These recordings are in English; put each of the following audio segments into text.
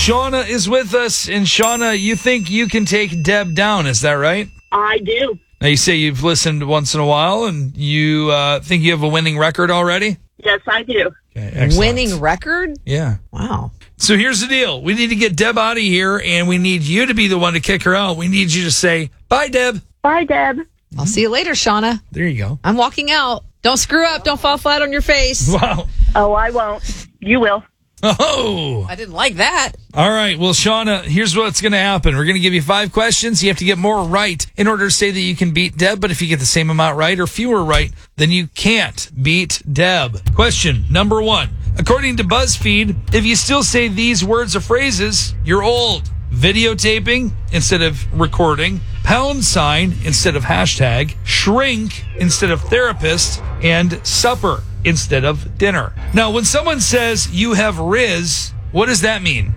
Shauna is with us. And Shauna, you think you can take Deb down, is that right? I do. Now, you say you've listened once in a while, and you think you have a winning record already? Yes, I do. Okay, excellent. Winning record? Yeah. Wow. So here's the deal. We need to get Deb out of here, and we need you to be the one to kick her out. We need you to say, bye, Deb. Bye, Deb. I'll see you later, Shauna. There you go. I'm walking out. Don't screw up. Don't fall flat on your face. Wow. Oh, I won't. You will. Oh. I didn't like that. All right. Well, Shauna, here's what's going to happen. We're going to give you 5 questions. You have to get more right in order to say that you can beat Deb. But if you get the same amount right or fewer right, then you can't beat Deb. Question number 1. According to BuzzFeed, if you still say these words or phrases, you're old. Videotaping instead of recording, pound sign instead of hashtag, shrink instead of therapist, and supper instead of dinner. Now, when someone says you have Riz, what does that mean?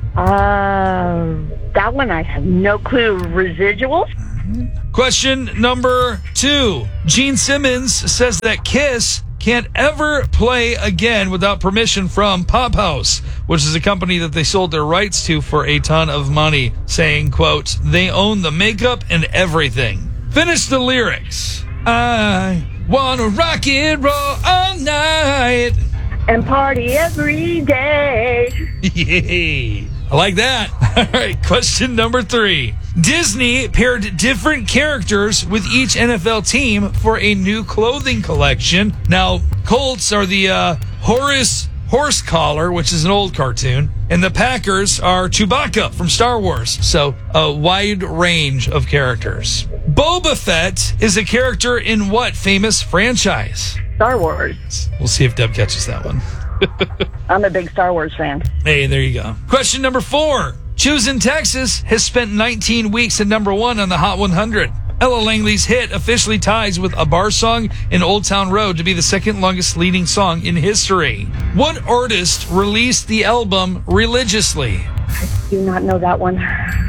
That one I have no clue. Residuals? Question number 2. Gene Simmons says that Kiss can't ever play again without permission from Pop House, which is a company that they sold their rights to for a ton of money, saying, quote, they own the makeup and everything. Finish the lyrics. I wanna rock and roll all night. And party every day. Yay. I like that. All right, question number 3. Disney paired different characters with each NFL team for a new clothing collection. Now, Colts are the Horace Horsecollar, which is an old cartoon, and the Packers are Chewbacca from Star Wars. So, a wide range of characters. Boba Fett is a character in what famous franchise? Star Wars. We'll see if Deb catches that one. I'm a big Star Wars fan. Hey, there you go. Question number 4. Choosing Texas has spent 19 weeks at number 1 on the Hot 100. Ella Langley's hit officially ties with A Bar Song and Old Town Road to be the second longest leading song in history. What artist released the album Religiously? Do not know that one.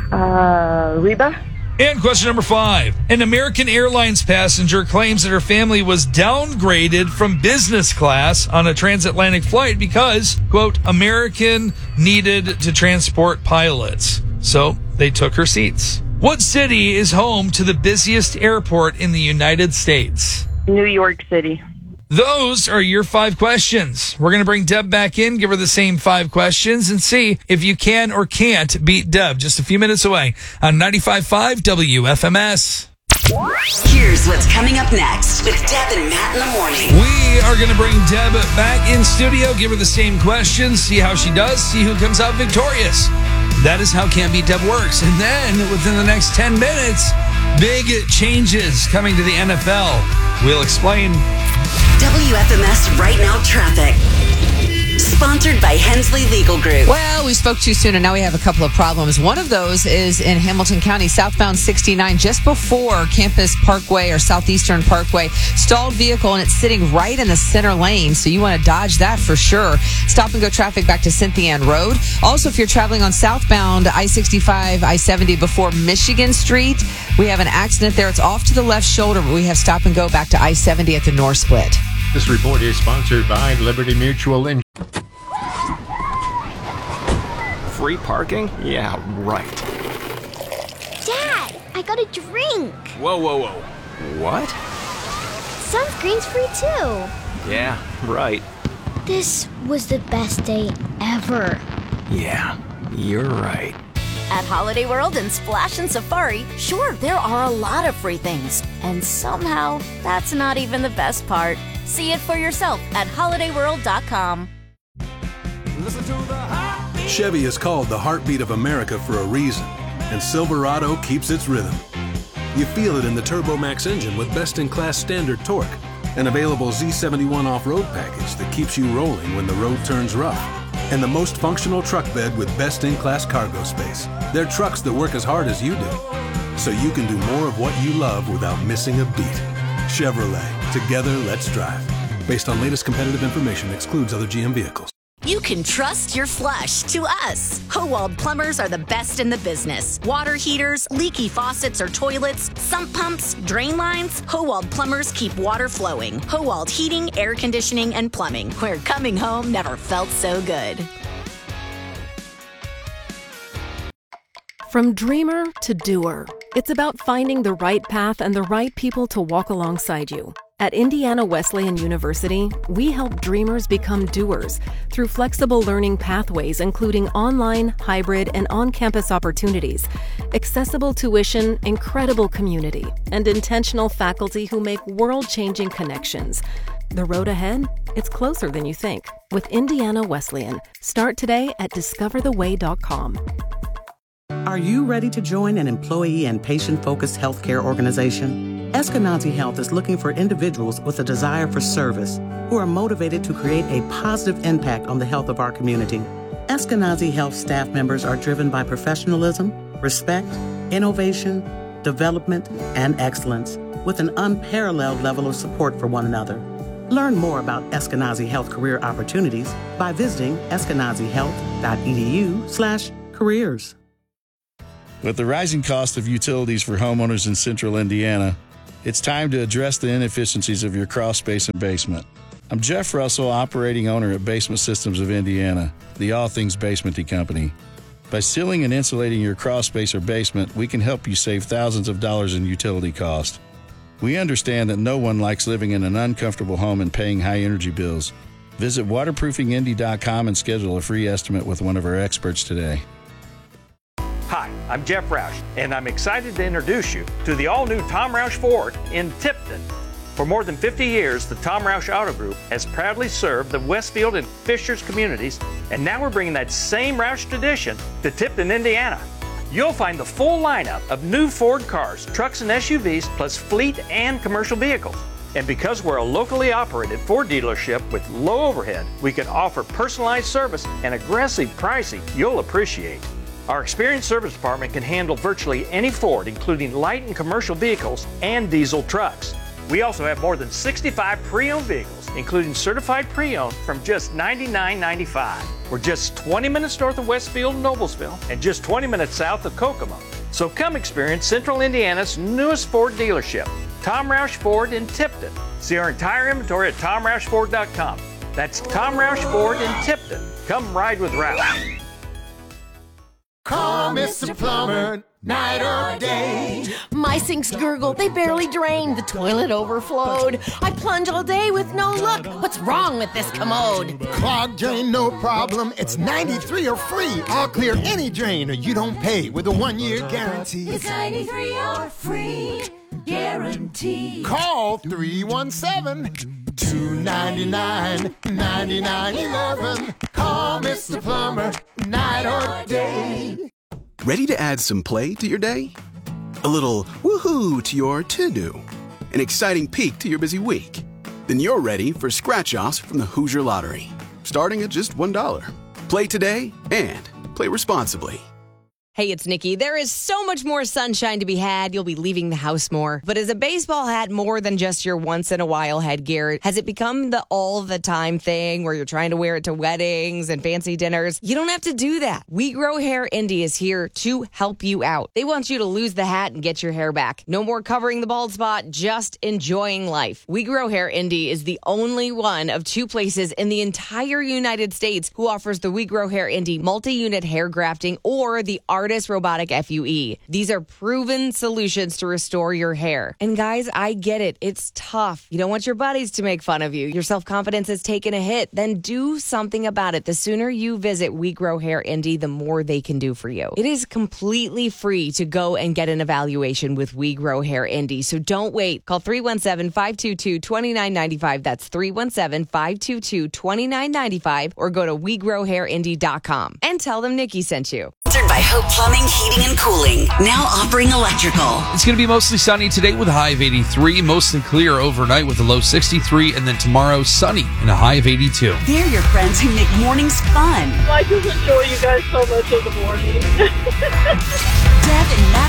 Reba? And question number 5. An American Airlines passenger claims that her family was downgraded from business class on a transatlantic flight because, quote, American needed to transport pilots. So they took her seats. What city is home to the busiest airport in the United States? New York City. Those are your 5 questions. We're going to bring Deb back in, give her the same 5 questions, and see if you can or can't beat Deb. Just a few minutes away on 95.5 WFMS. Here's what's coming up next with Deb and Matt in the morning. We are going to bring Deb back in studio, give her the same questions, see how she does, see who comes out victorious. That is how Can't Beat Deb works. And then within the next 10 minutes, big changes coming to the NFL. We'll explain. WFMS Right Now Traffic. Sponsored by Hensley Legal Group. Well, we spoke too soon, and now we have a couple of problems. One of those is in Hamilton County, southbound 69, just before Campus Parkway or Southeastern Parkway. Stalled vehicle, and it's sitting right in the center lane, so you want to dodge that for sure. Stop and go traffic back to Cynthia Ann Road. Also, if you're traveling on southbound I-65, I-70 before Michigan Street, we have an accident there. It's off to the left shoulder, but we have stop and go back to I-70 at the North Split. This report is sponsored by Liberty Mutual Insurance. Free parking? Yeah, right. Dad, I got a drink. Whoa, whoa, whoa. What? Sunscreen's free too. Yeah, right. This was the best day ever. Yeah, you're right. At Holiday World and Splash and Safari, sure, there are a lot of free things. And somehow, that's not even the best part. See it for yourself at holidayworld.com. Chevy is called the heartbeat of America for a reason, and Silverado keeps its rhythm. You feel it in the Turbo Max engine with best-in-class standard torque, an available Z71 off-road package that keeps you rolling when the road turns rough, and the most functional truck bed with best-in-class cargo space. They're trucks that work as hard as you do, so you can do more of what you love without missing a beat. Chevrolet, together let's drive. Based on latest competitive information, excludes other GM vehicles. You can trust your flush to us. Howald Plumbers are the best in the business. Water heaters, leaky faucets or toilets, sump pumps, drain lines. Howald Plumbers keep water flowing. Howald Heating, Air Conditioning, and Plumbing, where coming home never felt so good. From dreamer to doer, it's about finding the right path and the right people to walk alongside you. At Indiana Wesleyan University, we help dreamers become doers through flexible learning pathways, including online, hybrid, and on-campus opportunities, accessible tuition, incredible community, and intentional faculty who make world-changing connections. The road ahead? It's closer than you think. With Indiana Wesleyan. Start today at discovertheway.com. Are you ready to join an employee and patient-focused healthcare organization? Eskenazi Health is looking for individuals with a desire for service who are motivated to create a positive impact on the health of our community. Eskenazi Health staff members are driven by professionalism, respect, innovation, development, and excellence, with an unparalleled level of support for one another. Learn more about Eskenazi Health career opportunities by visiting eskenazihealth.edu/careers. With the rising cost of utilities for homeowners in central Indiana, it's time to address the inefficiencies of your crawl space and basement. I'm Jeff Russell, operating owner at Basement Systems of Indiana, the all things basementy company. By sealing and insulating your crawl space or basement, we can help you save thousands of dollars in utility cost. We understand that no one likes living in an uncomfortable home and paying high energy bills. Visit waterproofingindy.com and schedule a free estimate with one of our experts today. Hi, I'm Jeff Roush, and I'm excited to introduce you to the all-new Tom Roush Ford in Tipton. For more than 50 years, the Tom Roush Auto Group has proudly served the Westfield and Fishers communities, and now we're bringing that same Roush tradition to Tipton, Indiana. You'll find the full lineup of new Ford cars, trucks, and SUVs, plus fleet and commercial vehicles. And because we're a locally operated Ford dealership with low overhead, we can offer personalized service and aggressive pricing you'll appreciate. Our experienced service department can handle virtually any Ford, including light and commercial vehicles and diesel trucks. We also have more than 65 pre-owned vehicles, including certified pre-owned, from just $99.95. We're just 20 minutes north of Westfield and Noblesville, and just 20 minutes south of Kokomo. So come experience Central Indiana's newest Ford dealership, Tom Roush Ford in Tipton. See our entire inventory at TomRoushFord.com. That's Tom Roush Ford in Tipton. Come ride with Roush. Call Mr. Plumber, night or day. My sinks gurgle, they barely drain. The toilet overflowed. I plunge all day with no luck. What's wrong with this commode? Clogged drain, no problem. It's 93 or free. I'll clear any drain or you don't pay with a 1-year guarantee. It's 93 or free guarantee. Call 317-299-9911. Call Mr. Plumber, night or day. Ready to add some play to your day? A little woohoo to your to-do? An exciting peek to your busy week? Then you're ready for scratch-offs from the Hoosier Lottery, starting at just $1. Play today and play responsibly. Hey, it's Nikki. There is so much more sunshine to be had. You'll be leaving the house more. But is a baseball hat more than just your once-in-a-while headgear? Has it become the all-the-time thing where you're trying to wear it to weddings and fancy dinners? You don't have to do that. We Grow Hair Indy is here to help you out. They want you to lose the hat and get your hair back. No more covering the bald spot, just enjoying life. We Grow Hair Indy is the only one of 2 places in the entire United States who offers the We Grow Hair Indy multi-unit hair grafting or the Artist Robotic FUE. These are proven solutions to restore your hair. And guys, I get it. It's tough. You don't want your buddies to make fun of you. Your self-confidence has taken a hit. Then do something about it. The sooner you visit We Grow Hair Indy, the more they can do for you. It is completely free to go and get an evaluation with We Grow Hair Indy. So don't wait. Call 317-522-2995. That's 317-522-2995, or go to WeGrowHairIndy.com and tell them Nikki sent you. Sponsored by Hope Plumbing, Heating, and Cooling. Now offering electrical. It's going to be mostly sunny today with a high of 83, mostly clear overnight with a low 63, and then tomorrow sunny and a high of 82. They're your friends who make mornings fun. I just enjoy you guys so much in the morning. Deb and Matt